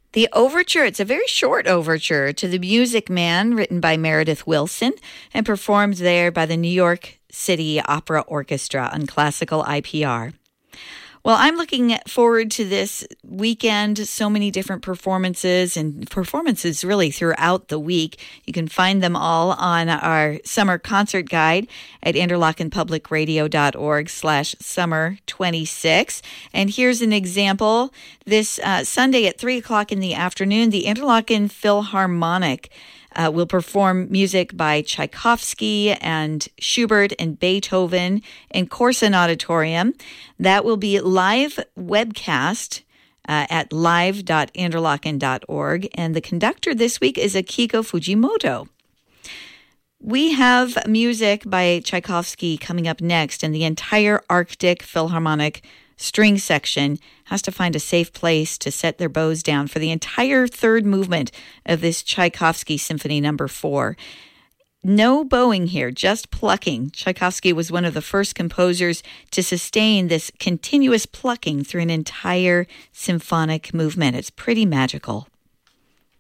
The overture, it's a very short overture to The Music Man, written by Meredith Willson and performed there by the New York City Opera Orchestra on classical IPR. Well, I'm looking forward to this weekend. So many different performances and performances really throughout the week. You can find them all on our summer concert guide at interlochenpublicradio.org/summer26. And here's an example. This Sunday at 3 o'clock in the afternoon, the Interlochen Philharmonic will perform music by Tchaikovsky and Schubert and Beethoven in Corson Auditorium. That will be live webcast at live.interlochen.org. And the conductor this week is Akiko Fujimoto. We have music by Tchaikovsky coming up next, and the entire Arctic Philharmonic string section has to find a safe place to set their bows down for the entire third movement of this Tchaikovsky Symphony No. 4. No bowing here, just plucking. Tchaikovsky was one of the first composers to sustain this continuous plucking through an entire symphonic movement. It's pretty magical.